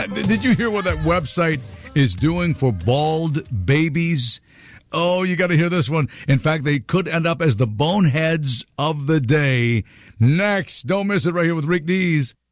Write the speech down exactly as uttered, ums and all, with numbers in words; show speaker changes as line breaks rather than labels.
Did you hear what that website is doing for bald babies? Oh, you got to hear this one. In fact, they could end up as the boneheads of the day. Next, don't miss it right here with Rick Dees.